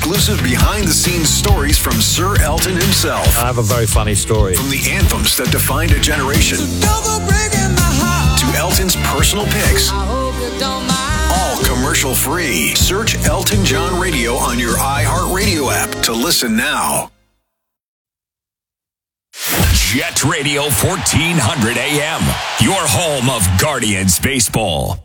exclusive behind-the-scenes stories from Sir Elton himself. I have a very funny story. From the anthems that defined a generation to Elton's personal picks. All commercial-free. Search Elton John Radio on your iHeartRadio app to listen now. Jet Radio 1400 AM, your home of Guardians baseball.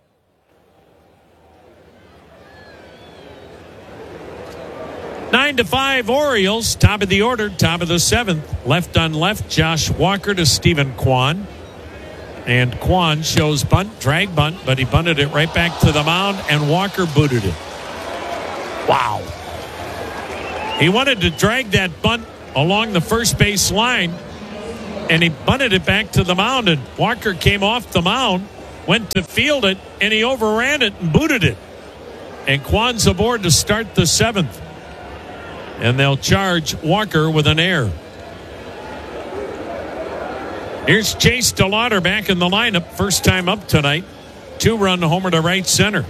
Nine to 5 Orioles, top of the order, top of the seventh. Left on left, Josh Walker to Stephen Kwan. And Kwan shows bunt, drag bunt, but he bunted it right back to the mound, and Walker booted it. Wow. He wanted to drag that bunt along the first base line, and he bunted it back to the mound, and Walker came off the mound, went to field it, and he overran it and booted it. And Kwan's aboard to start the seventh. And they'll charge Walker with an error. Here's Chase DeLauder back in the lineup. First time up tonight. 2-run homer to right center.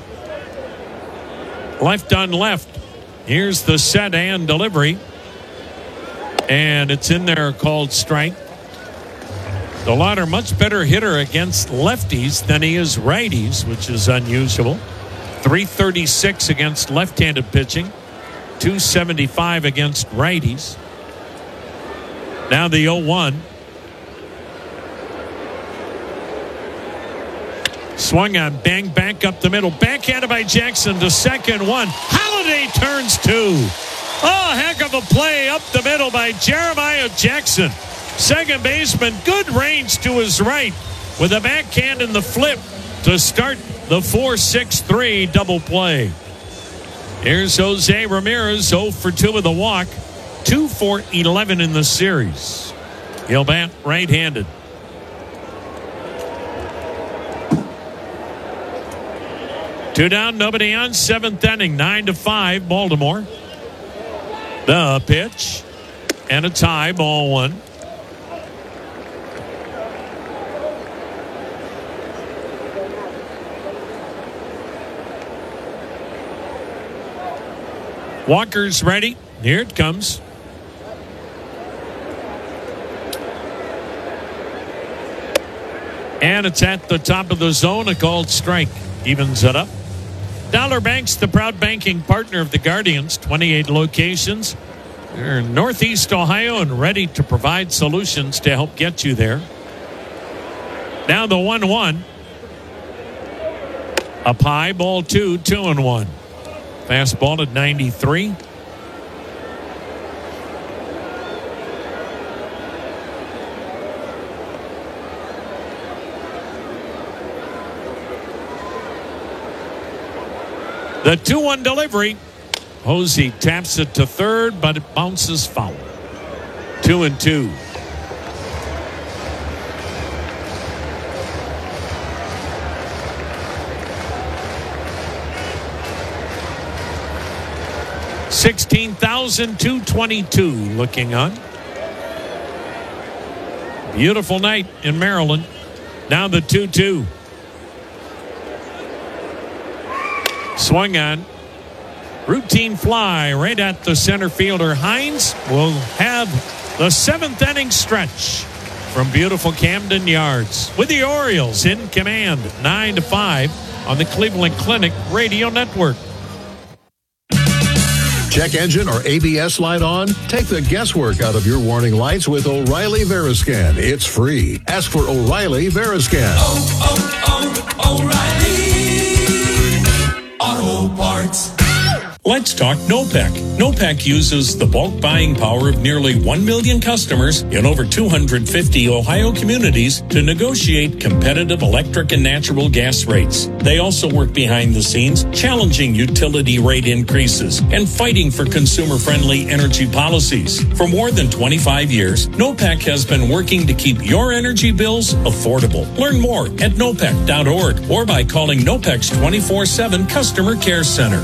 Left on left. Here's the set and delivery. And it's in there, called strike. DeLauder, much better hitter against lefties than he is righties, which is unusual. .336 against left-handed pitching. .275 against righties. Now the 0-1. Swung on, bang, back up the middle. Backhanded by Jackson to second, one. Holiday turns two. Oh, heck of a play up the middle by Jeremiah Jackson. Second baseman, good range to his right with a backhand in the flip to start the 4-6-3 double play. Here's Jose Ramirez, 0 for 2 with a walk, 2 for 11 in the series. He'll bat right-handed. Two down, nobody on, seventh inning, 9-5, Baltimore. The pitch, and a tie, ball one. Walker's ready. Here it comes. And it's at the top of the zone. A called strike. Evens it up. Dollar Bank's the proud banking partner of the Guardians. 28 locations. They're in Northeast Ohio and ready to provide solutions to help get you there. Now the 1-1. Up high, ball two, 2-1. Fastball at 93. The 2-1 delivery. Hosey taps it to third, but it bounces foul. 2-2. $16,222 looking on. Beautiful night in Maryland. Now the 2-2. Swung on. Routine fly right at the center fielder. Hines will have the seventh inning stretch from beautiful Camden Yards with the Orioles in command. 9-5 on the Cleveland Clinic Radio Network. Check engine or ABS light on? Take the guesswork out of your warning lights with O'Reilly Veriscan. It's free. Ask for O'Reilly Veriscan. O'Reilly Auto Parts. Let's talk NOPEC. NOPEC uses the bulk buying power of nearly 1 million customers in over 250 Ohio communities to negotiate competitive electric and natural gas rates. They also work behind the scenes, challenging utility rate increases and fighting for consumer-friendly energy policies. For more than 25 years, NOPEC has been working to keep your energy bills affordable. Learn more at nopec.org or by calling NOPEC's 24/7 Customer Care Center.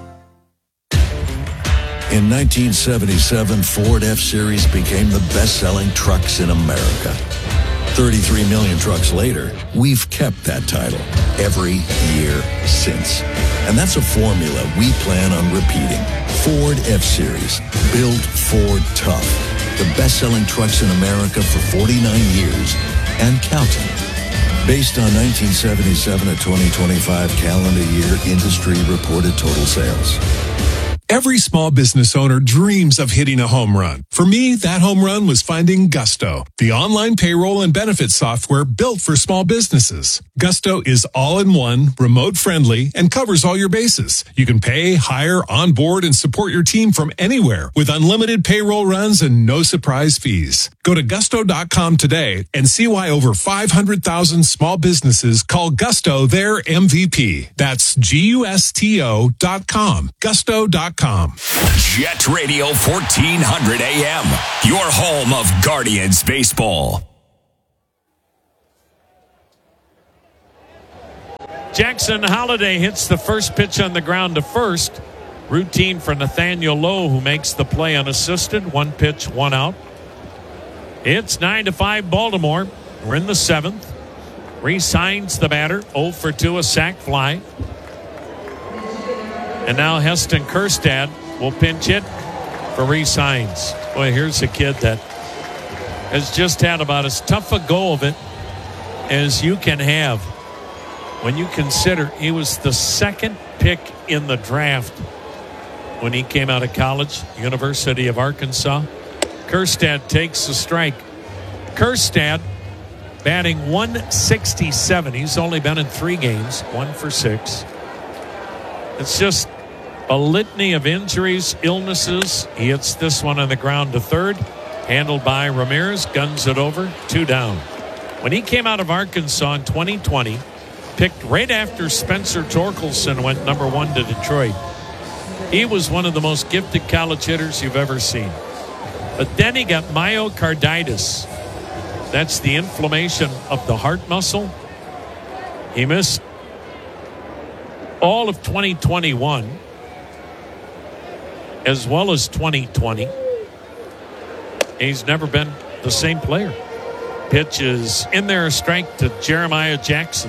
In 1977, Ford F-Series became the best-selling trucks in America. 33 million trucks later, we've kept that title every year since. And that's a formula we plan on repeating. Ford F-Series, built Ford tough. The best-selling trucks in America for 49 years and counting. Based on 1977 to 2025 calendar year industry reported total sales. Every small business owner dreams of hitting a home run. For me, that home run was finding Gusto, the online payroll and benefits software built for small businesses. Gusto is all-in-one, remote-friendly, and covers all your bases. You can pay, hire, onboard, and support your team from anywhere with unlimited payroll runs and no surprise fees. Go to gusto.com today and see why over 500,000 small businesses call Gusto their MVP. That's GUSTO.com. Gusto.com. Jet Radio 1400 AM, your home of Guardians baseball. Jackson Holiday hits the first pitch on the ground to first. Routine for Nathaniel Lowe, who makes the play unassisted. 1 pitch, 1 out. It's 9-5 Baltimore. We're in the 7th. Resigns the batter. 0 for 2, a sac fly. And now Heston Kjerstad will pinch it for Resigns. Boy, here's a kid that has just had about as tough a go of it as you can have. When you consider he was the 2nd pick in the draft when he came out of college, University of Arkansas. Kjerstad takes the strike. Kjerstad batting 167. He's only been in 3 games, 1 for 6. It's just a litany of injuries, illnesses. He hits this one on the ground to third. Handled by Ramirez. Guns it over. 2 down. When he came out of Arkansas in 2020, picked right after Spencer Torkelson went number 1 to Detroit. He was one of the most gifted college hitters you've ever seen. But then he got myocarditis. That's the inflammation of the heart muscle. He missed all of 2021 as well as 2020. He's never been the same player. Pitch is in there, a strike to Jeremiah Jackson.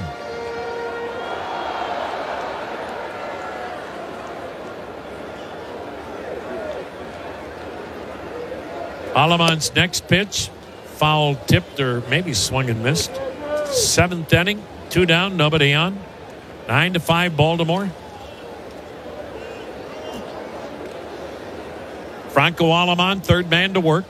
Alaman's next pitch, foul tipped or maybe swung and missed. 7th inning, 2 down, nobody on. 9-5 Baltimore. Franco Alaman, 3rd man to work.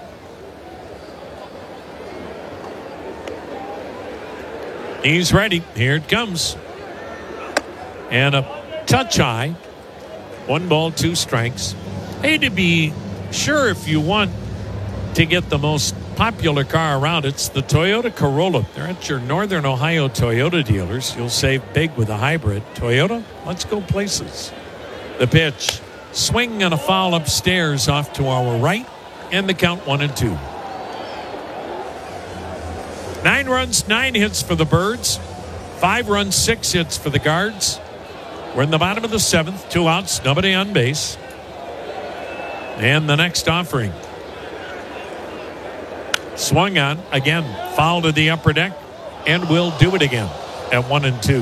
He's ready. Here it comes. And a touch high. 1 ball, 2 strikes. Hey, to be sure, if you want to get the most popular car around, it's the Toyota Corolla. They're at your Northern Ohio Toyota dealers. You'll save big with a hybrid. Toyota, let's go places. The pitch. Swing and a foul upstairs off to our right. And the count 1-2. 9 runs, 9 hits for the Birds. 5 runs, 6 hits for the Guards. We're in the bottom of the 7th. 2 outs, nobody on base. And the next offering. Swung on, again, foul to the upper deck, and will do it again at 1-2.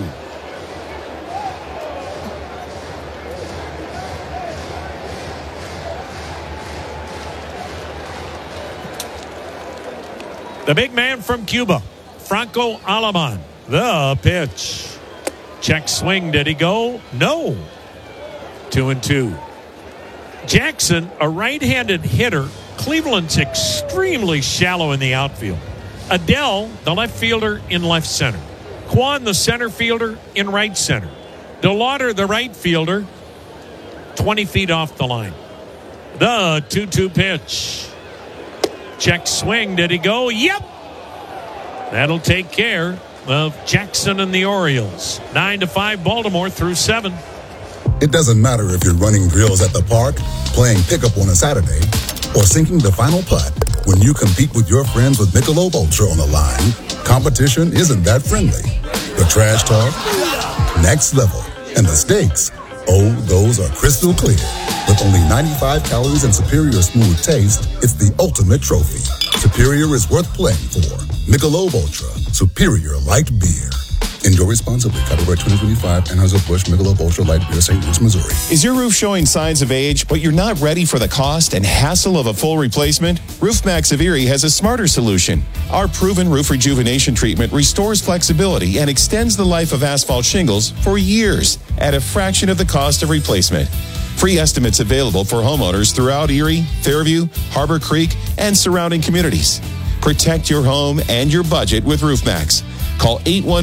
The big man from Cuba, Franco Alaman. The pitch. Check swing. Did he go? No. 2-2. Jackson, a right-handed hitter. Cleveland's extremely shallow in the outfield. Adele, the left fielder, in left center. Quan, the center fielder, in right center. DeLauder, the right fielder, 20 feet off the line. The 2-2 pitch. Check swing. Did he go? Yep. That'll take care of Jackson and the Orioles. 9-5 Baltimore through 7. It doesn't matter if you're running drills at the park, playing pickup on a Saturday, or sinking the final putt. When you compete with your friends with Michelob Ultra on the line, competition isn't that friendly. The trash talk, next level, and the stakes, oh, those are crystal clear. With only 95 calories and superior smooth taste, it's the ultimate trophy. Superior is worth playing for. Michelob Ultra, superior light beer. Enjoy responsibly. Copyright 2025, Anheuser-Busch Michelob Ultra Light Beer, St. Louis, Missouri. Is your roof showing signs of age, but you're not ready for the cost and hassle of a full replacement? RoofMax of Erie has a smarter solution. Our proven roof rejuvenation treatment restores flexibility and extends the life of asphalt shingles for years at a fraction of the cost of replacement. Free estimates available for homeowners throughout Erie, Fairview, Harbor Creek, and surrounding communities. Protect your home and your budget with RoofMax. Call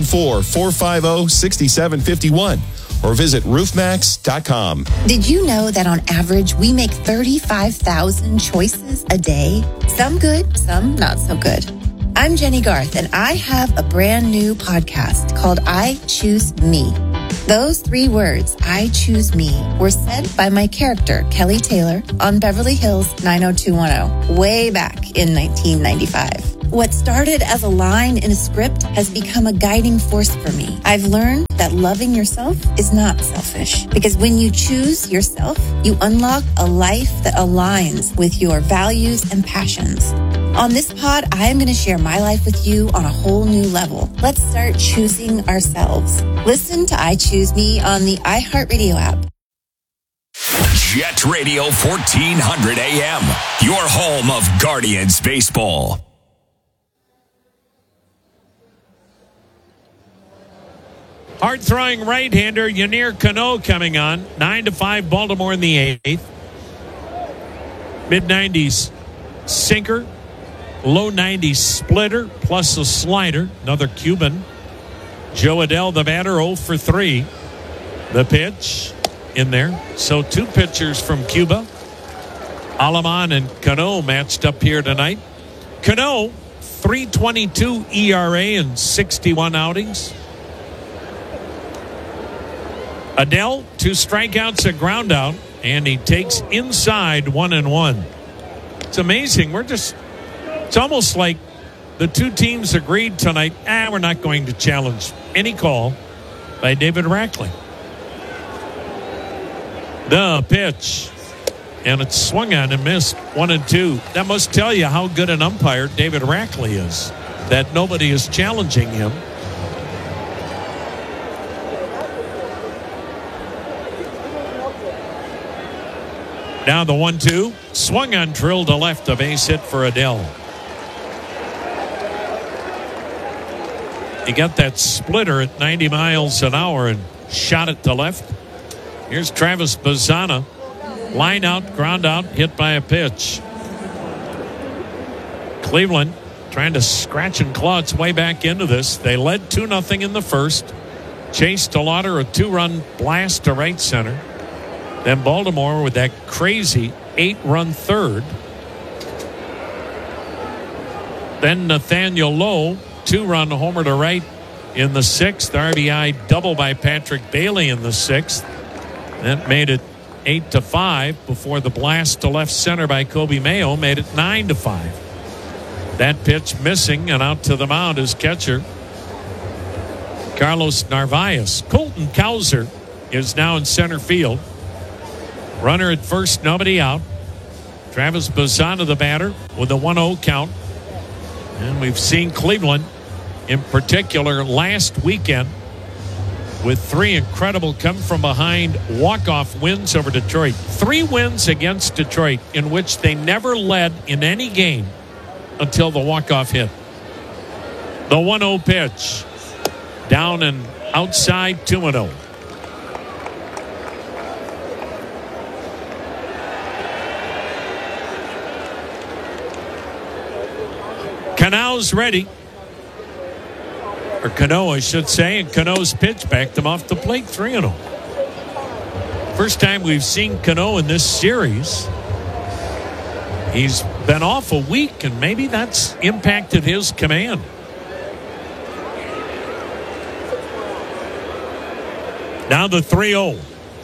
814-450-6751 or visit roofmax.com. Did you know that on average, we make 35,000 choices a day? Some good, some not so good. I'm Jenny Garth, and I have a brand new podcast called I Choose Me. Those 3 words, I choose me, were said by my character, Kelly Taylor, on Beverly Hills 90210, way back in 1995. What started as a line in a script has become a guiding force for me. I've learned that loving yourself is not selfish, because when you choose yourself, you unlock a life that aligns with your values and passions. On this pod, I am going to share my life with you on a whole new level. Let's start choosing ourselves. Listen to I Choose Me on the iHeartRadio app. Jet Radio 1400 AM, your home of Guardians baseball. Hard-throwing right-hander Yennier Cano coming on. 9-5 Baltimore in the 8th. Mid-90s sinker. Low 90s splitter plus a slider. Another Cuban. Joe Adell, the batter, 0 for 3. The pitch in there. So 2 pitchers from Cuba. Aleman and Cano matched up here tonight. Cano, 3.22 ERA in 61 outings. Adell, 2 strikeouts, a ground out, and he takes inside 1-1. It's amazing. It's almost like the 2 teams agreed tonight, we're not going to challenge any call by David Rackley. The pitch, and it's swung on and missed, 1-2. That must tell you how good an umpire David Rackley is, that nobody is challenging him. Now the 1-2, swung on, drilled to left, a base hit for Adell. He got that splitter at 90 miles an hour and shot it to left. Here's Travis Bazzana. Line out, ground out, hit by a pitch. Cleveland trying to scratch and claw its way back into this. They led 2-0 in the first. Chase DeLauder, a 2-run blast to right center. Then Baltimore with that crazy 8-run third. Then Nathaniel Lowe, 2-run homer to right in the 6th. RBI double by Patrick Bailey in the 6th. That made it 8-5 before the blast to left center by Kobe Mayo made it 9-5. That pitch missing, and out to the mound is catcher Carlos Narvaez. Colton Cowser is now in center field. Runner at first, nobody out. Travis Bazzana, the batter, with a 1-0 count. And we've seen Cleveland, in particular, last weekend, with 3 incredible come-from-behind walk-off wins over Detroit. 3 wins against Detroit in which they never led in any game until the walk-off hit. The 1-0 pitch. Down and outside, 2-0. Cano's ready. Or Cano, I should say. And Cano's pitch backed him off the plate, 3-0. First time we've seen Cano in this series. He's been off a week, and maybe that's impacted his command. Now the 3-0.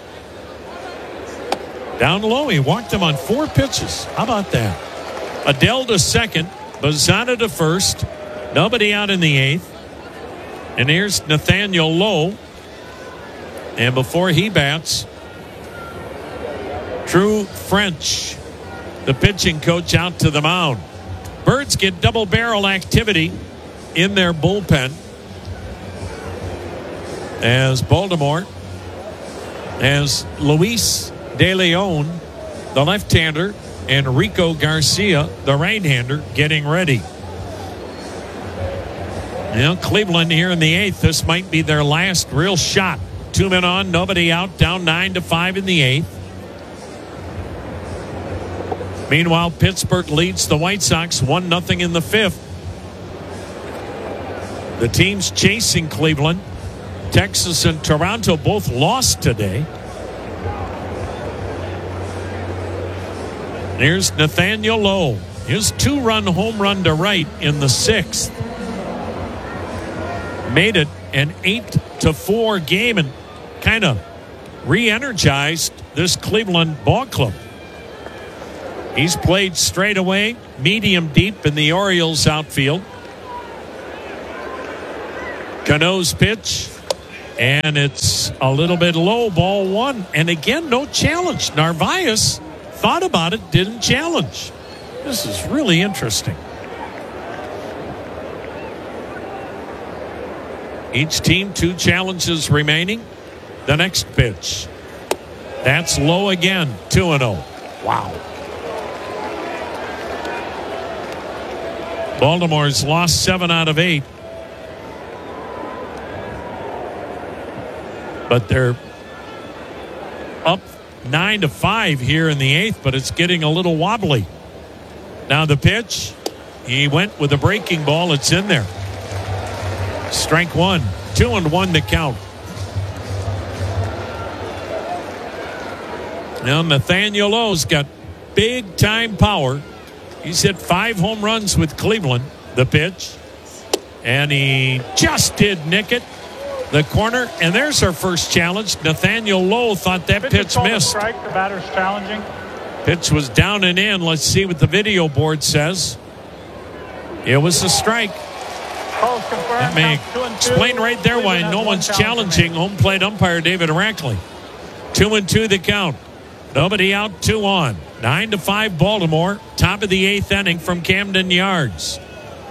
Down low, he walked him on 4 pitches. How about that? Adell to second. Bazzana to first. Nobody out in the 8th. And here's Nathaniel Lowe. And before he bats, Drew French, the pitching coach, out to the mound. Birds get double barrel activity in their bullpen as Baltimore has Luis De Leon, the left-hander, and Rico Garcia, the right-hander, getting ready. Cleveland here in the 8th. This might be their last real shot. 2 men on, nobody out, down 9-5 in the 8th. Meanwhile, Pittsburgh leads the White Sox 1-0 in the 5th. The teams chasing Cleveland, Texas and Toronto, both lost today. Here's Nathaniel Lowe. His 2-run home run to right in the 6th. Made it an 8-4 game and kind of re-energized this Cleveland ball club. He's played straight away, medium deep in the Orioles outfield. Cano's pitch, and it's a little bit low, ball 1. And again, no challenge. Narvaez thought about it, didn't challenge. This is really interesting. Each team 2 challenges remaining. The next pitch. That's low again. 2-0. Wow. Baltimore's lost 7 out of 8. But they're up 9-5 here in the 8th, but it's getting a little wobbly. Now the pitch. He went with a breaking ball. It's in there. Strike 1. 2-1 to count. Now Nathaniel Lowe's got big time power. He's hit 5 home runs with Cleveland. The pitch. And he just did nick it. The corner. And there's our first challenge. Nathaniel Lowe thought that pitch missed. Strike. The batter's challenging. Pitch was down and in. Let's see what the video board says. It was a strike. That may explain right there why no one's challenging home plate umpire David Rackley. 2-2 the count. Nobody out, 2 on. 9-5 Baltimore. Top of the 8th inning from Camden Yards.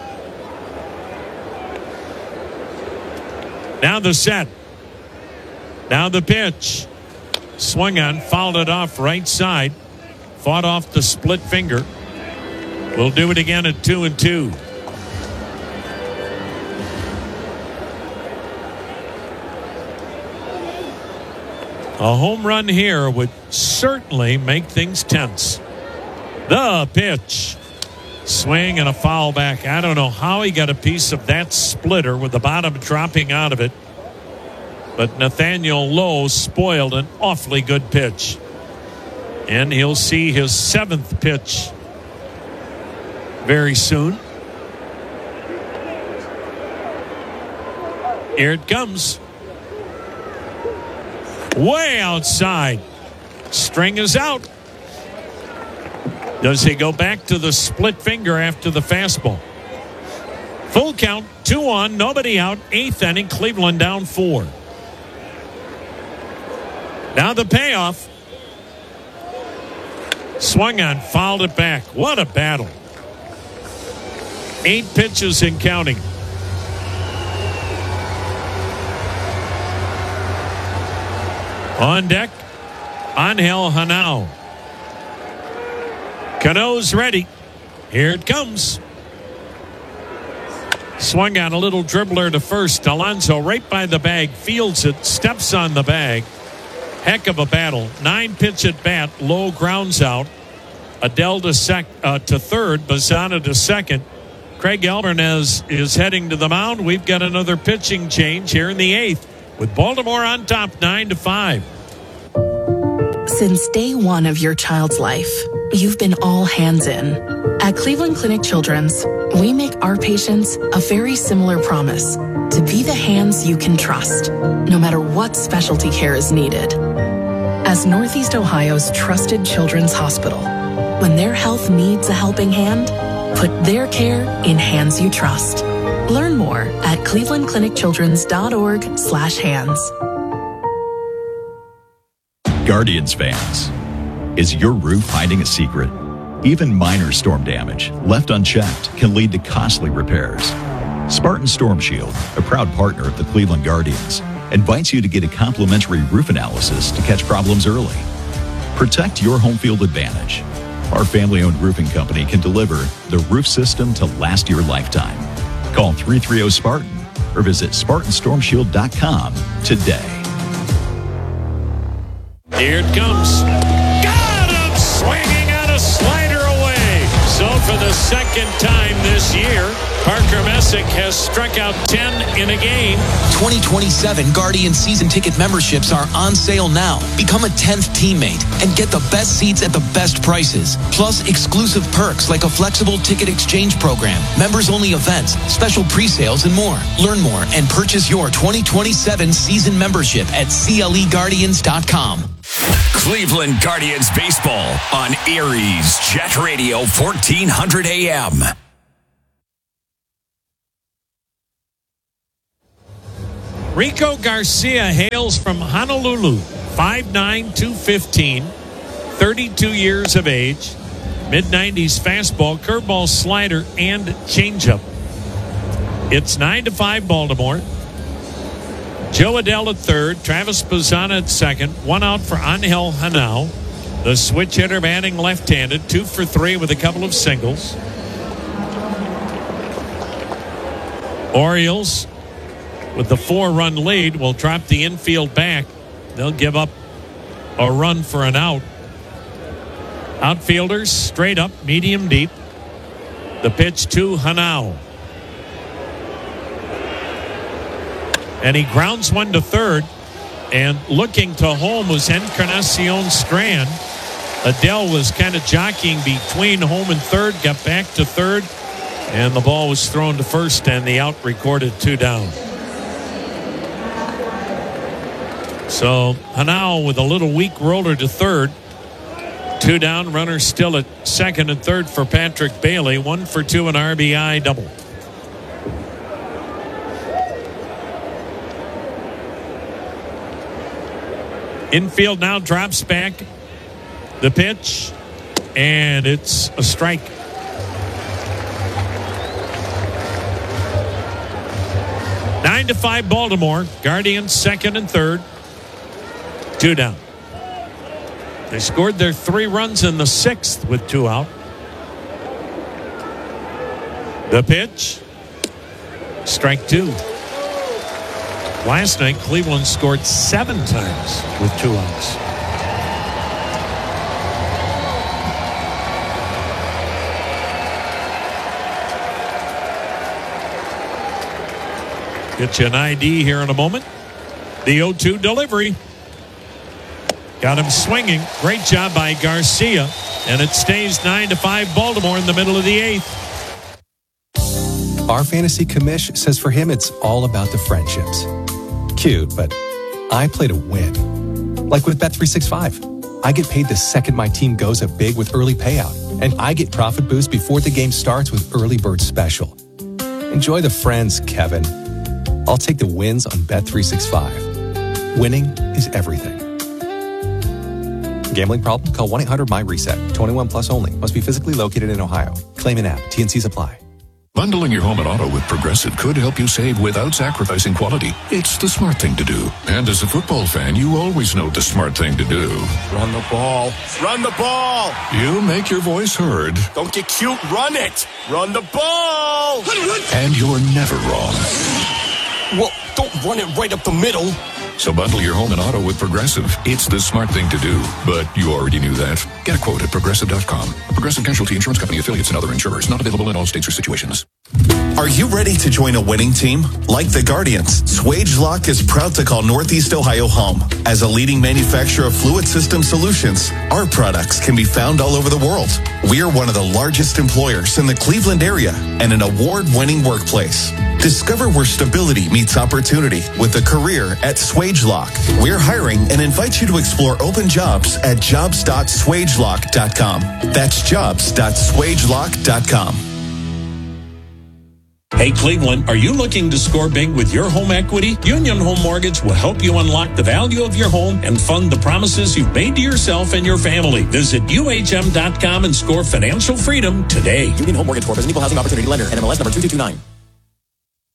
Now the set. Now the pitch. Swung on, fouled it off right side. Fought off the split finger. We'll do it again at 2-2. A home run here would certainly make things tense. The pitch. Swing and a foul back. I don't know how he got a piece of that splitter with the bottom dropping out of it. But Nathaniel Lowe spoiled an awfully good pitch. And he'll see his 7th pitch very soon. Here it comes. Way outside. String is out. Does he go back to the split finger after the fastball? Full count, 2 on, nobody out. 8th inning, Cleveland down 4. Now the payoff. Swung on, fouled it back. What a battle. 8 pitches and counting. On deck, Angel Hanao. Cano's ready. Here it comes. Swung on a little dribbler to first. Alonso right by the bag, fields it, steps on the bag. Heck of a battle. 9 pitch at bat, Low grounds out. Adele to third, Bazzana to second. Craig Alvarez is heading to the mound. We've got another pitching change here in the 8th with Baltimore on top 9-5. Since day one of your child's life, you've been all hands in. At Cleveland Clinic Children's, we make our patients a very similar promise to be the hands you can trust, no matter what specialty care is needed. As Northeast Ohio's trusted children's hospital, when their health needs a helping hand, put their care in hands you trust. Learn more at clevelandclinicchildrens.org/hands. Guardians fans, is your roof hiding a secret? Even minor storm damage left unchecked can lead to costly repairs. Spartan Storm Shield, a proud partner of the Cleveland Guardians, invites you to get a complimentary roof analysis to catch problems early. Protect your home field advantage. Our family-owned roofing company can deliver the roof system to last your lifetime. Call 330-SPARTAN or visit SpartanStormShield.com today. Here it comes. Got him! Swinging on a slider away. So for the second time this year, Parker Messick has struck out 10 in a game. 2027 Guardian season ticket memberships are on sale now. Become a 10th teammate and get the best seats at the best prices. Plus exclusive perks like a flexible ticket exchange program, members-only events, special pre-sales, and more. Learn more and purchase your 2027 season membership at CLEGuardians.com. Cleveland Guardians baseball on Aries Jet Radio 1400 AM. Rico Garcia hails from Honolulu, 5'9", 215, 32 years of age, mid-90s fastball, curveball, slider, and changeup. It's 9-5 Baltimore. Joe Adele at third, Travis Bazzana at second, one out for Angel Hanau. The switch hitter batting left-handed, 2 for 3 with a couple of singles. Orioles, with the 4-run lead, will drop the infield back. They'll give up a run for an out. Outfielders straight up, medium deep. The pitch to Hanau. And he grounds one to third. And looking to home was Encarnacion Strand. Adele was kind of jockeying between home and third, got back to third, and the ball was thrown to first, and the out recorded 2 down. So Hanau with a little weak roller to third. 2 down, runner still at second and third for Patrick Bailey. 1 for 2, an RBI double. Infield now drops back. The pitch, and it's a strike. 9-5 Baltimore. Guardians second and third. 2 down. They scored their 3 runs in the 6th with 2 out. The pitch. Strike 2. Last night, Cleveland scored 7 times with 2 outs. Get you an ID here in a moment. The 0-2 delivery. Got him swinging. Great job by Garcia. And it stays 9-5 Baltimore in the middle of the 8th. Our fantasy commish says for him it's all about the friendships. Cute, but I play to win. Like with Bet365. I get paid the second my team goes up big with early payout. And I get profit boost before the game starts with early bird special. Enjoy the friends, Kevin. I'll take the wins on Bet365. Winning is everything. Gambling problem? Call 1-800-MY-RESET. 21 plus only. Must be physically located in Ohio. Claim an app. TNCs apply. Bundling your home and auto with Progressive could help you save without sacrificing quality. It's the smart thing to do. And as a football fan, you always know the smart thing to do. Run the ball. Run the ball. You make your voice heard. Don't get cute. Run it. Run the ball. And you're never wrong. Well, don't run it right up the middle. So bundle your home and auto with Progressive. It's the smart thing to do. But you already knew that. Get a quote at Progressive.com. A Progressive Casualty Insurance Company, affiliates, and other insurers. Not available in all states or situations. Are you ready to join a winning team? Like the Guardians, SwageLock is proud to call Northeast Ohio home. As a leading manufacturer of fluid system solutions, our products can be found all over the world. We are one of the largest employers in the Cleveland area and an award-winning workplace. Discover where stability meets opportunity with a career at SwageLock. We're hiring and invite you to explore open jobs at jobs.swagelock.com. That's jobs.swagelock.com. Hey, Cleveland, are you looking to score big with your home equity? Union Home Mortgage will help you unlock the value of your home and fund the promises you've made to yourself and your family. Visit UHM.com and score financial freedom today. Union Home Mortgage Corp is an equal housing opportunity lender. NMLS number 2229.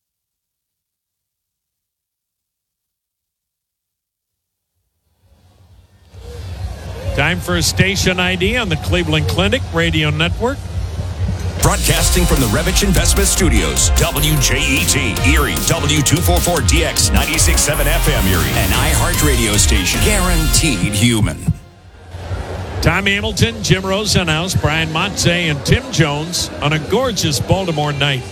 Time for a station ID on the Cleveland Clinic Radio Network. Broadcasting from the Revich Investment Studios, WJET, Erie, W244DX, 96.7 FM Erie, an iHeart radio station, guaranteed human. Tom Hamilton, Jim Rosenhaus, Brian Motze, and Tim Jones on a gorgeous Baltimore night.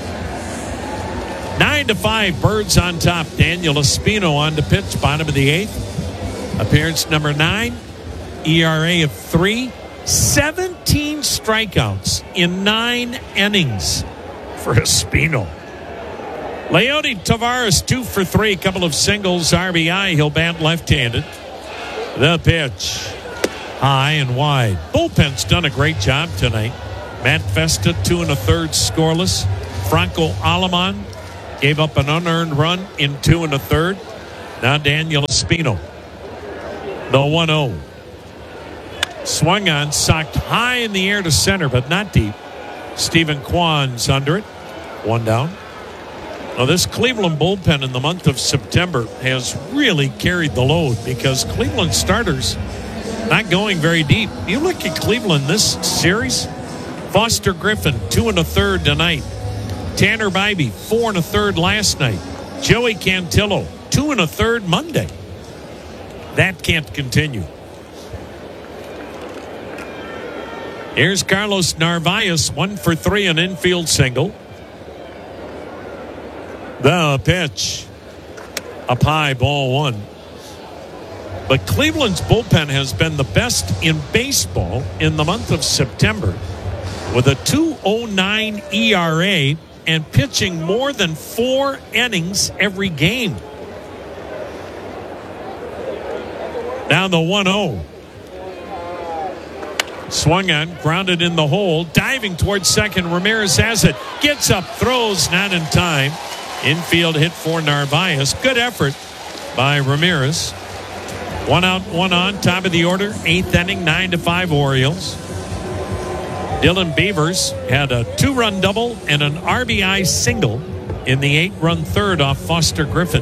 9-5, Birds on top. Daniel Espino on to pitch, bottom of the 8th. Appearance number 9, ERA of 3, 17 strikeouts in 9 innings for Espino. Leody Taveras, 2 for 3, a couple of singles, RBI. He'll bat left-handed. The pitch. High and wide. Bullpen's done a great job tonight. Matt Festa, 2 1/3 scoreless. Franco Aleman gave up an unearned run in 2 1/3. Now Daniel Espino. The 1-0. Swung on, socked high in the air to center, but not deep. Stephen Kwan's under it. 1 down. Now this Cleveland bullpen in the month of September has really carried the load because Cleveland starters not going very deep. You look at Cleveland this series, Foster Griffin, 2 1/3 tonight. Tanner Bybee, 4 1/3 last night. Joey Cantillo, 2 1/3 Monday. That can't continue. Here's Carlos Narvaez, 1 for 3, an infield single. The pitch. Up high, ball 1. But Cleveland's bullpen has been the best in baseball in the month of September with a 2.09 ERA and pitching more than 4 innings every game. Now the 1-0. Swung on, grounded in the hole, diving towards second. Ramirez has it. Gets up, throws, not in time. Infield hit for Narvaez. Good effort by Ramirez. 1 out, 1 on, top of the order. 8th inning, 9-5 Orioles. Dylan Beavers had a 2-run double and an RBI single in the 8-run third off Foster Griffin.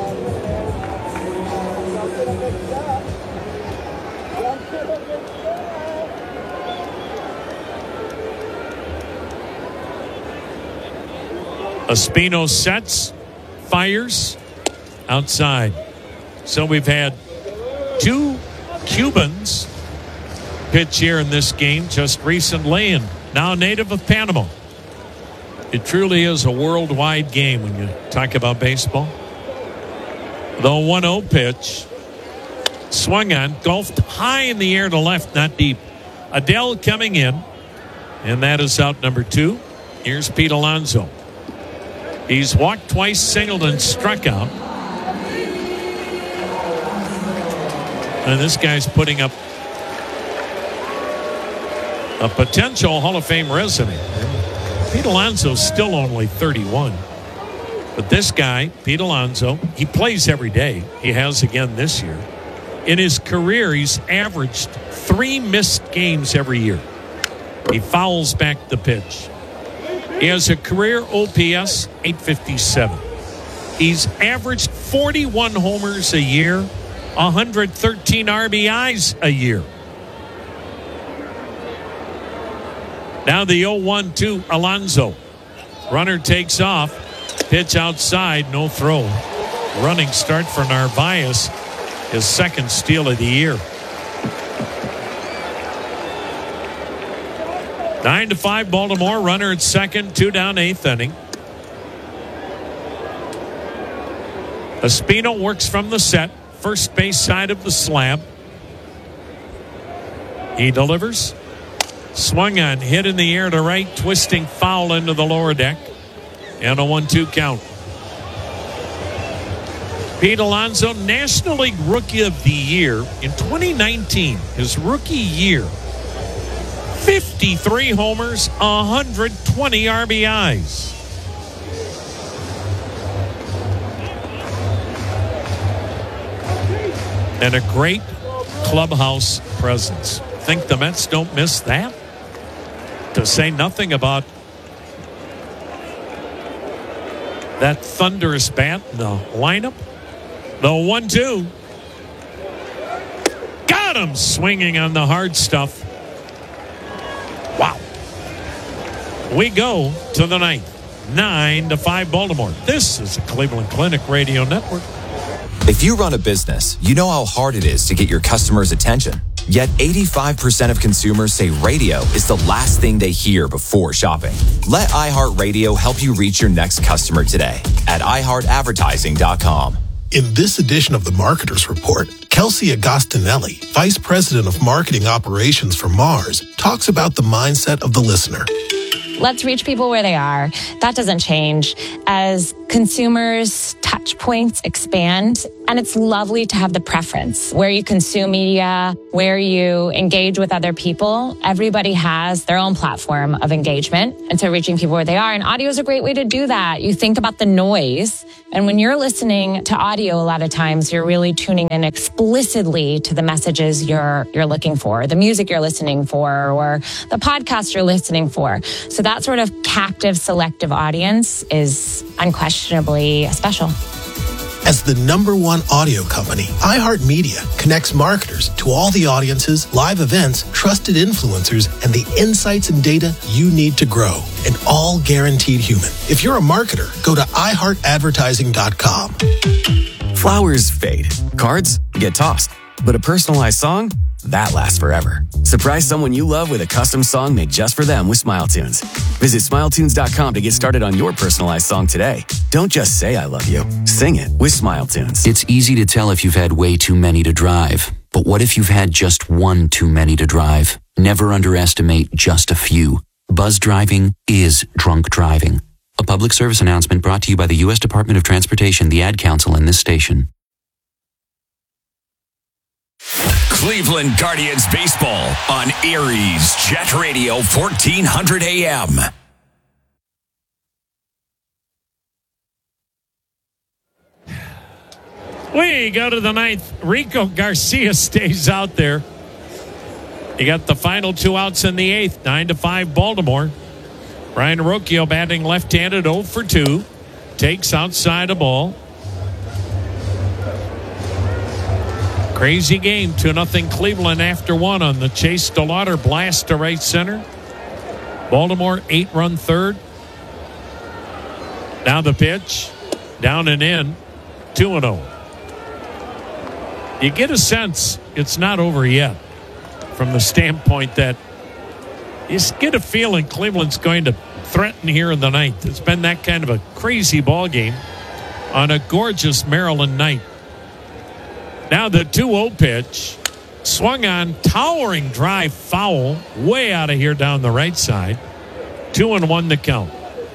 Espino sets, fires, outside. So we've had 2 Cubans pitch here in this game just recently, and now native of Panama. It truly is a worldwide game when you talk about baseball. The 1-0 pitch. Swung on, golfed high in the air to left, not deep. Adele coming in, and that is out number 2. Here's Pete Alonso. He's walked twice, singled, and struck out. And this guy's putting up a potential Hall of Fame resume. Pete Alonso's still only 31. But this guy, Pete Alonso, he plays every day. He has again this year. In his career, he's averaged 3 missed games every year. He fouls back the pitch. He has a career OPS 857. He's averaged 41 homers a year, 113 RBIs a year. Now the 0-1-2 Alonso. Runner takes off. Pitch outside, no throw. Running start for Narvaez. His 2nd steal of the year. 9-5 Baltimore. Runner at 2nd, 2 down, 8th inning. Espino works from the set. First base side of the slab. He delivers. Swung on, hit in the air to right, twisting foul into the lower deck. And a 1-2 count. Pete Alonso, National League Rookie of the Year in 2019, his rookie year. 53 homers, 120 RBIs. And a great clubhouse presence. Think the Mets don't miss that? To say nothing about that thunderous bat in the lineup. The 1-2. Got Adams swinging on the hard stuff. Wow. We go to the ninth. 9-5 Baltimore. This is the Cleveland Clinic Radio Network. If you run a business, you know how hard it is to get your customers' attention. Yet 85% of consumers say radio is the last thing they hear before shopping. Let iHeartRadio help you reach your next customer today at iHeartAdvertising.com. In this edition of the Marketers Report, Kelsey Agostinelli, Vice President of Marketing Operations for Mars, talks about the mindset of the listener. Let's reach people where they are. That doesn't change. As consumers' touch points expand, and it's lovely to have the preference where you consume media, where you engage with other people. Everybody has their own platform of engagement, and so reaching people where they are. And audio is a great way to do that. You think about the noise, and when you're listening to audio, a lot of times you're really tuning in explicitly to the messages you're looking for, the music you're listening for, or the podcast you're listening for. So that sort of captive, selective audience is unquestionably special. As the #1 audio company, iHeartMedia connects marketers to all the audiences, live events, trusted influencers, and the insights and data you need to grow. And all guaranteed human. If you're a marketer, go to iHeartAdvertising.com. Flowers fade. Cards get tossed. But a personalized song? That lasts forever. Surprise someone you love with a custom song made just for them with SmileTunes. Visit SmileTunes.com to get started on your personalized song today. Don't just say I love you. Sing it with SmileTunes. It's easy to tell if you've had way too many to drive. But what if you've had just one too many to drive? Never underestimate just a few. Buzz driving is drunk driving. A public service announcement brought to you by the U.S. Department of Transportation, the Ad Council, and this station. Cleveland Guardians baseball on Aries Jet Radio 1400 AM. We go to the ninth. Rico Garcia stays out there. You got the final 2 outs in the eighth. 9-5 Baltimore. Brian Rocchio batting left-handed, 0 for 2. Takes outside a ball. Crazy game, 2-0 Cleveland after 1 on the Chase DeLauder blast to right center. Baltimore 8-run third. Now the pitch, down and in, 2-0. You get a sense it's not over yet from the standpoint that you get a feeling Cleveland's going to threaten here in the ninth. It's been that kind of a crazy ball game on a gorgeous Maryland night. Now the 2-0 pitch, swung on, towering drive foul, way out of here down the right side. 2-1 the count.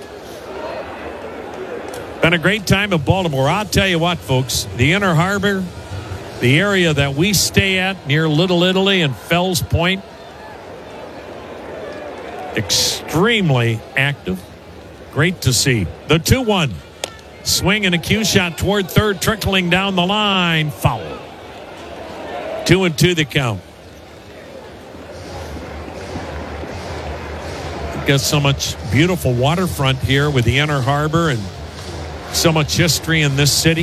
Been a great time in Baltimore. I'll tell you what, folks, the Inner Harbor, the area that we stay at near Little Italy and Fells Point, extremely active. Great to see. The 2-1. Swing and a cue shot toward third, trickling down the line. Foul. 2-2 the count. We've got so much beautiful waterfront here with the Inner Harbor and so much history in this city.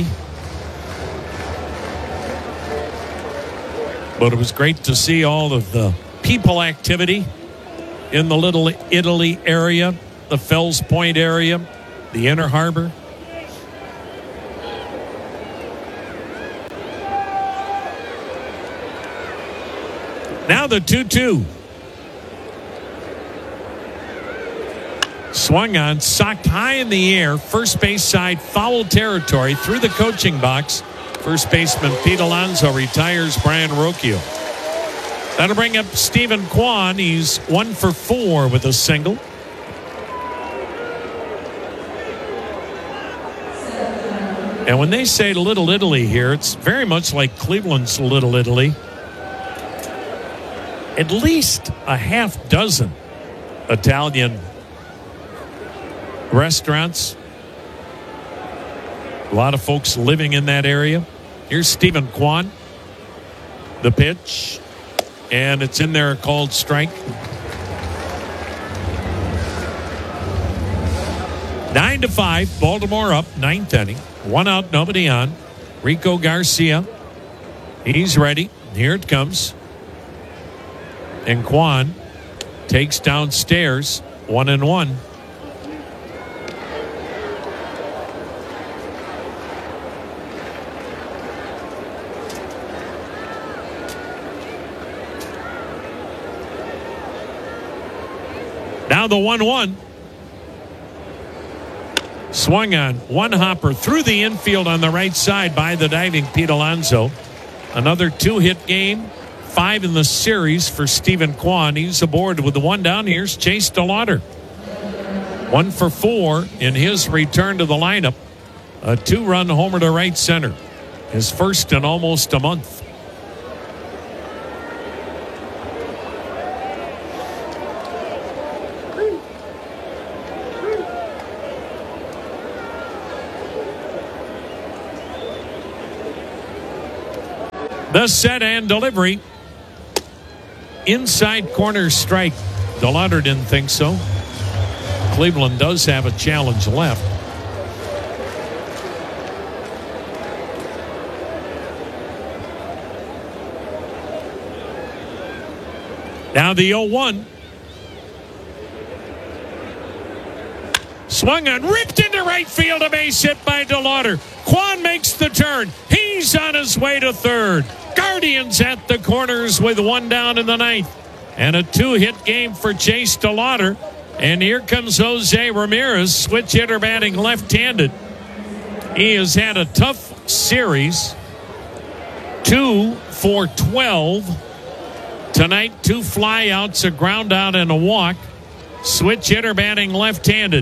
But it was great to see all of the people activity in the Little Italy area, the Fells Point area, the Inner Harbor. Now the 2-2. Swung on, socked high in the air, first base side, foul territory, through the coaching box. First baseman Pete Alonso retires Brian Rocchio. That'll bring up Stephen Kwan. He's 1 for 4 with a single. And when they say Little Italy here, it's very much like Cleveland's Little Italy. At least a half dozen Italian restaurants. A lot of folks living in that area. Here's Stephen Kwan. The pitch. And it's in there, called strike. 9-5. Baltimore up, 9th inning. 1 out, nobody on. Rico Garcia. He's ready. Here it comes. And Kwan takes downstairs 1-1. Now the 1-1. Swung on. One hopper through the infield on the right side by the diving Pete Alonso. Another 2-hit game. 5 in the series for Stephen Kwan. He's aboard with the 1 down. Here's Chase DeLauder. 1 for 4 in his return to the lineup. A 2-run homer to right center. His first in almost a month. The set and delivery. Inside corner strike. DeLauder didn't think so. Cleveland does have a challenge left. Now the 0-1. Swung on, ripped into right field, a base hit by DeLauder. Kwan makes the turn. He's on his way to third. Guardians at the corners with 1 down in the 9th. And a 2-hit game for Chase DeLauder. And here comes Jose Ramirez, switch hitter batting left-handed. He has had a tough series. 2 for 12. Tonight, 2 flyouts, a ground out, and a walk. Switch hitter batting left-handed.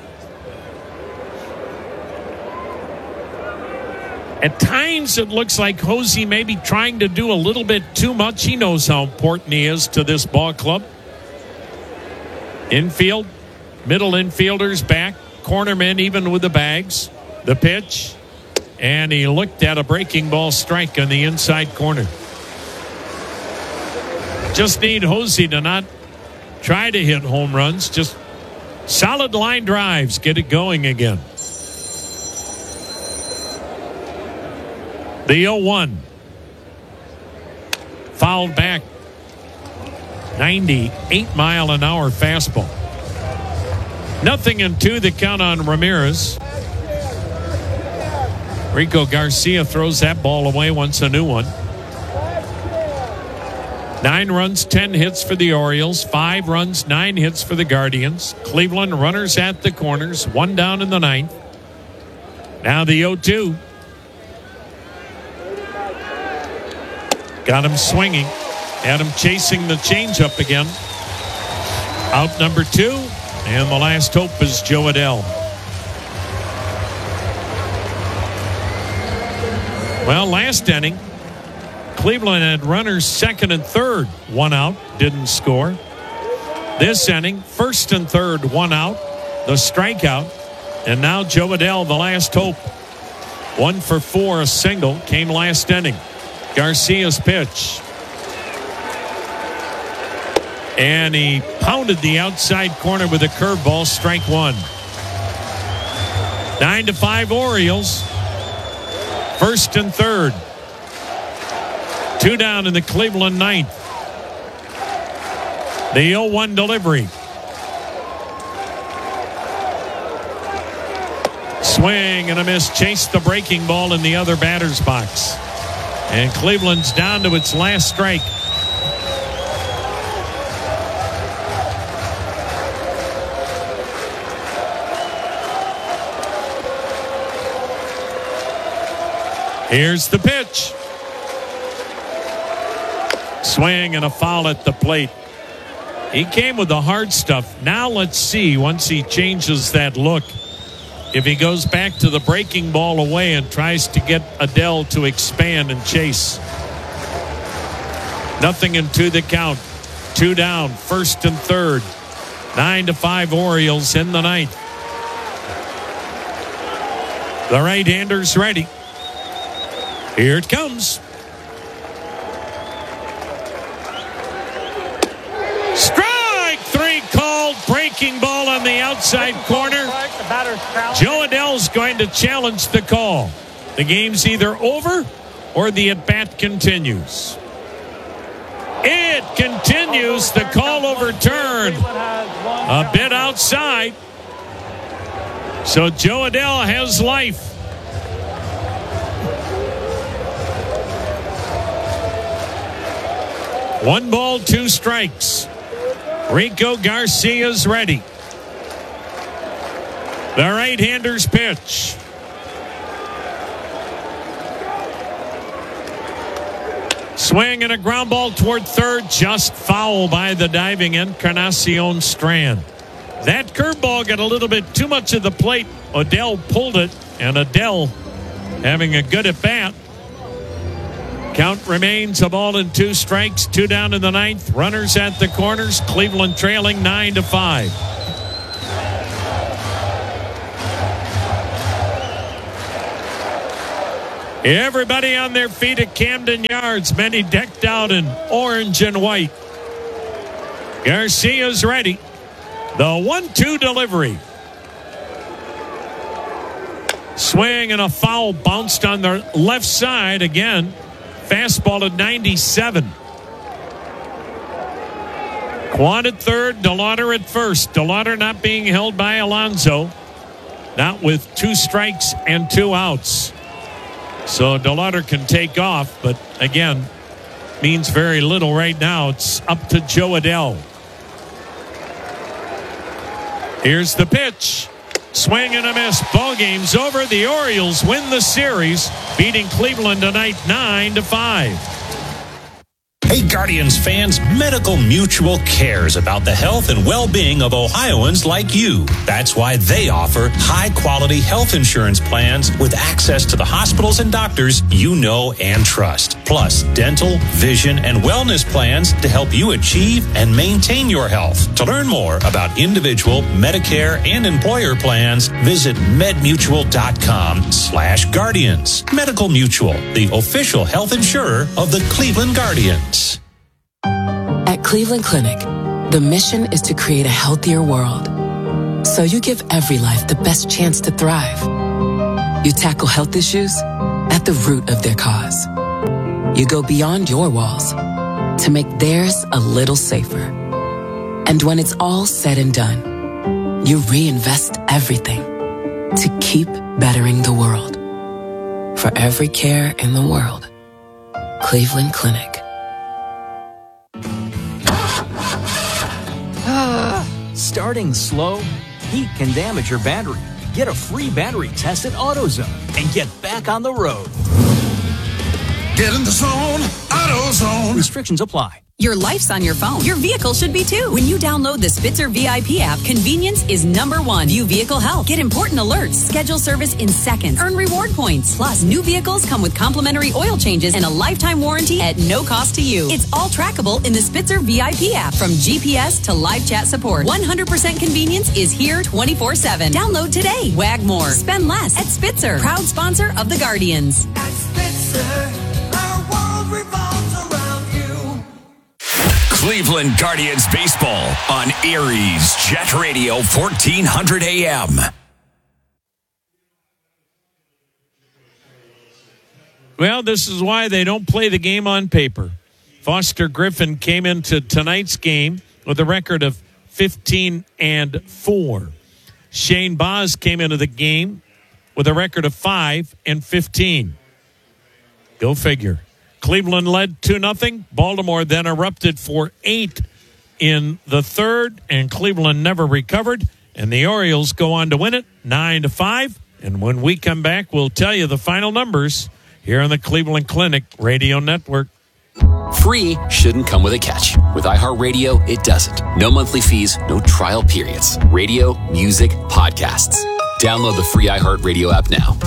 At times, it looks like Jose may be trying to do a little bit too much. He knows how important he is to this ball club. Infield, middle infielders back, cornermen even with the bags. The pitch, and he looked at a breaking ball strike on the inside corner. Just need Jose to not try to hit home runs, just solid line drives, get it going again. The 0-1. Fouled back. 98-mile-an-hour fastball. 0-2 the count on Ramirez. Rico Garcia throws that ball away, wants a new one. 9 runs, 10 hits for the Orioles. 5 runs, 9 hits for the Guardians. Cleveland runners at the corners. 1 down in the 9th. Now the 0-2. Got him swinging. Had him chasing the changeup again. Out number 2. And the last hope is Joe Adell. Well, last inning, Cleveland had runners second and third. 1 out. Didn't score. This inning, first and third. 1 out. The strikeout. And now Joe Adell, the last hope. 1 for 4, a single. Came last inning. Garcia's pitch. And he pounded the outside corner with a curveball, strike 1. 9-5 Orioles. First and third. 2 down in the Cleveland 9th. The 0-1 delivery. Swing and a miss. Chased the breaking ball in the other batter's box. And Cleveland's down to its last strike. Here's the pitch. Swing and a foul at the plate. He came with the hard stuff. Now let's see, once he changes that look, if he goes back to the breaking ball away and tries to get Adell to expand and chase. 0-2 the count. 2 down, first and third. 9-5 Orioles in the 9th. The right-hander's ready. Here it comes. Strike 3 called. Breaking ball on the outside corner. Joe Adell's going to challenge the call. The game's either over or the at-bat continues. It continues. The call overturned. A bit outside. So Joe Adell has life. One ball, two strikes. Rico Garcia's ready. The right-hander's pitch. Swing and a ground ball toward third, just foul by the diving Encarnacion Strand. That curveball got a little bit too much of the plate. Adell pulled it, and Adell having a good at bat. Count remains a ball and two strikes, two down in the ninth. Runners at the corners. Cleveland trailing 9-5. Everybody on their feet at Camden Yards. Many decked out in orange and white. Garcia's ready. The 1-2 delivery. Swing and a foul bounced on the left side again. Fastball at 97. Quan at third, DeLauder at first. DeLauder not being held by Alonso. Not with two strikes and two outs. So DeLauder can take off, but again, means very little right now. It's up to Joe Adell. Here's the pitch. Swing and a miss. Ball game's over. The Orioles win the series, beating Cleveland tonight 9-5. Hey, Guardians fans, Medical Mutual cares about the health and well-being of Ohioans like you. That's why they offer high-quality health insurance plans with access to the hospitals and doctors you know and trust. Plus, dental, vision, and wellness plans to help you achieve and maintain your health. To learn more about individual, Medicare, and employer plans, visit medmutual.com/Guardians. Medical Mutual, the official health insurer of the Cleveland Guardians. At Cleveland Clinic, the mission is to create a healthier world. So you give every life the best chance to thrive. You tackle health issues at the root of their cause. You go beyond your walls to make theirs a little safer. And when it's all said and done, you reinvest everything to keep bettering the world. For every care in the world, Cleveland Clinic. Starting slow? Heat can damage your battery. Get a free battery test at AutoZone and get back on the road. Get in the zone, AutoZone. Restrictions apply. Your life's on your phone. Your vehicle should be too. When you download the Spitzer VIP app, convenience is number one. View vehicle health. Get important alerts. Schedule service in seconds. Earn reward points. Plus, new vehicles come with complimentary oil changes and a lifetime warranty at no cost to you. It's all trackable in the Spitzer VIP app. From GPS to live chat support, 100% convenience is here 24/7. Download today. Wag more. Spend less at Spitzer. Proud sponsor of the Guardians. At Spitzer, our world revolves around you. Cleveland Guardians baseball on Erie's Jet Radio 1400 AM. Well, this is why they don't play the game on paper. Foster Griffin came into tonight's game with a record of 15-4. Shane Baz came into the game with a record of 5-15. Go figure. Cleveland led 2-0. Baltimore then erupted for 8 in the third, and Cleveland never recovered. And the Orioles go on to win it 9-5. And when we come back, we'll tell you the final numbers here on the Cleveland Clinic Radio Network. Free shouldn't come with a catch. With iHeartRadio, it doesn't. No monthly fees, no trial periods. Radio, music, podcasts. Download the free iHeartRadio app now.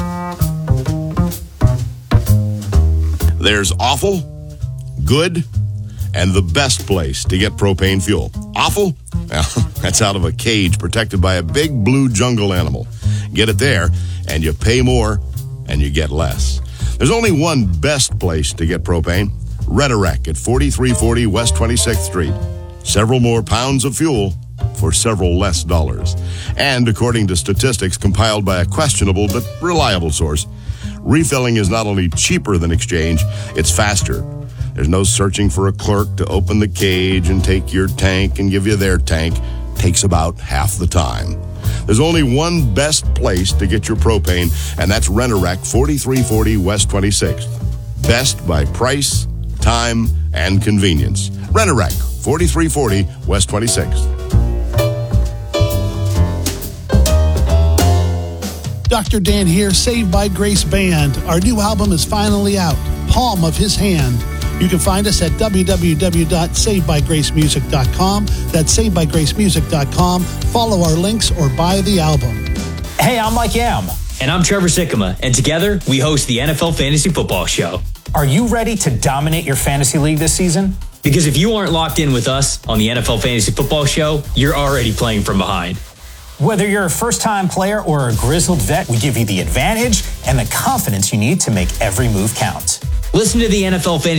There's awful, good, and the best place to get propane fuel. Awful? Well, that's out of a cage protected by a big blue jungle animal. Get it there, and you pay more, and you get less. There's only one best place to get propane. Rhetorec at 4340 West 26th Street. Several more pounds of fuel for several less dollars. And according to statistics compiled by a questionable but reliable source, refilling is not only cheaper than exchange, it's faster. There's no searching for a clerk to open the cage and take your tank and give you their tank. Takes about half the time. There's only one best place to get your propane, and that's Rent-A-Wreck, 4340 West 26th. Best by price, time, and convenience. Rent-A-Wreck, 4340 West 26th. Dr. Dan here, Saved by Grace Band. Our new album is finally out, Palm of His Hand. You can find us at www.savedbygracemusic.com. That's savedbygracemusic.com. Follow our links or buy the album. Hey, I'm Mike Yam. And I'm Trevor Sikkema, and together we host the NFL Fantasy Football Show. Are you ready to dominate your fantasy league this season? Because if you aren't locked in with us on the NFL Fantasy Football Show, you're already playing from behind. Whether you're a first-time player or a grizzled vet, we give you the advantage and the confidence you need to make every move count. Listen to the NFL Fantasy